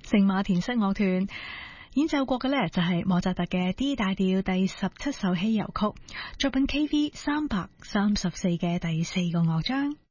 聖馬田室樂團演奏過嘅呢，就係莫扎特嘅 D 大調第17首希遊曲，作品 KV 334嘅第4個樂章。